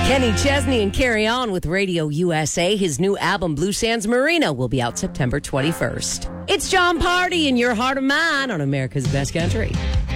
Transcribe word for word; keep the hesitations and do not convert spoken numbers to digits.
Kenny Chesney and Carry On with Radio U S A. His new album, Blue Sands Marina, will be out September twenty-first. It's John Party in Your Heart of Mine on America's Best Country.